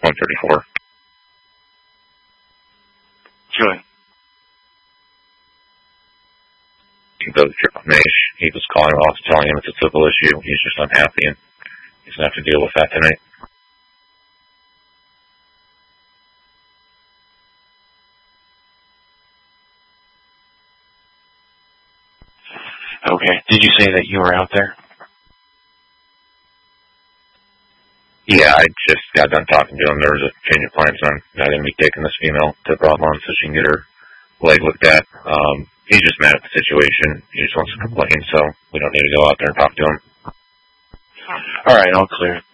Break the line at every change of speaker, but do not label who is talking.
134.
Good.
Mace, he was calling off, telling him it's a civil issue. He's just unhappy, and he's going to have to deal with that tonight.
Okay. Did you say that you were out there?
Yeah, I just got done talking to him. There was a change of plans on not going to be taking this female to Broadlawn so she can get her leg looked at. He's just mad at the situation. He just wants to complain, so we don't need to go out there and talk to him.
All right, all clear.